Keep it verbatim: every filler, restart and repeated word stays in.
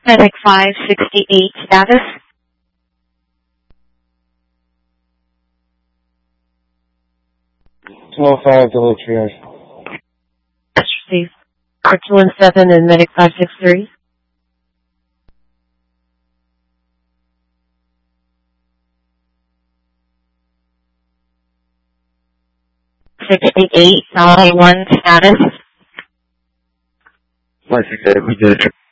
Medic five sixty-eight status. twelve five, delay triage. Received. R two one seven and Medic five six three. sixty-eight, Solid one status. five six eight, we did it.